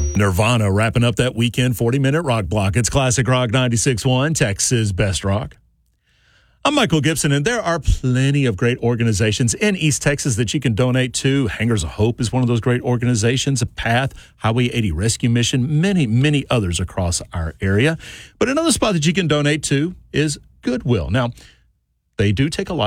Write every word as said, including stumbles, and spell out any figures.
Nirvana wrapping up that weekend forty-minute rock block. It's Classic Rock ninety-six point one, Texas Best Rock. I'm Michael Gibson, and there are plenty of great organizations in East Texas that you can donate to. Hangers of Hope is one of those great organizations, PATH, Highway eighty Rescue Mission, many, many others across our area. But another spot that you can donate to is Goodwill. Now, they do take a lot